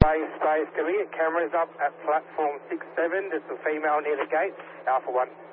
Space, can we get cameras up at platform 67? There's a female near the gate, Alpha 1.